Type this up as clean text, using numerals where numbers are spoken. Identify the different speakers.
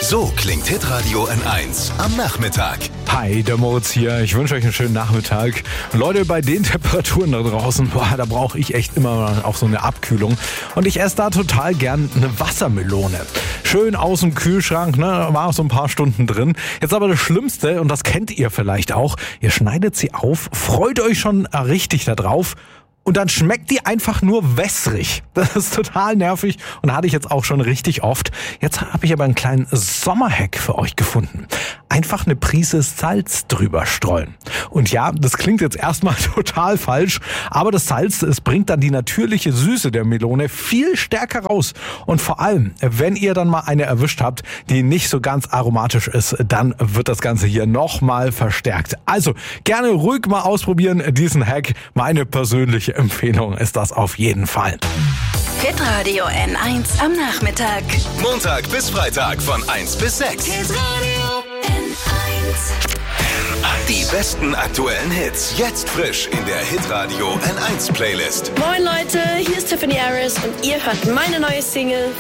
Speaker 1: So klingt Hitradio N1 am Nachmittag.
Speaker 2: Hi, der Moritz hier. Ich wünsche euch einen schönen Nachmittag. Leute, bei den Temperaturen da draußen, da brauche ich echt immer auch so eine Abkühlung. Und ich esse da total gern eine Wassermelone. Schön aus dem Kühlschrank, war auch so ein paar Stunden drin. Jetzt aber das Schlimmste, und das kennt ihr vielleicht auch, ihr schneidet sie auf, freut euch schon richtig da drauf. Und dann schmeckt die einfach nur wässrig. Das ist total nervig und hatte ich jetzt auch schon richtig oft. Jetzt habe ich aber einen kleinen Sommerhack für euch gefunden. Einfach eine Prise Salz drüber streuen. Und ja, das klingt jetzt erstmal total falsch, aber das Salz, es bringt dann die natürliche Süße der Melone viel stärker raus. Und vor allem, wenn ihr dann mal eine erwischt habt, die nicht so ganz aromatisch ist, dann wird das Ganze hier nochmal verstärkt. Also gerne ruhig mal ausprobieren, diesen Hack. Meine persönliche Empfehlung ist das auf jeden Fall.
Speaker 3: Hitradio N1 am Nachmittag.
Speaker 1: Montag bis Freitag von 1 bis 6.
Speaker 3: Hitradio N1.
Speaker 1: Die besten aktuellen Hits. Jetzt frisch in der Hitradio N1 Playlist.
Speaker 4: Moin Leute, hier ist Tiffany Harris und ihr hört meine neue Single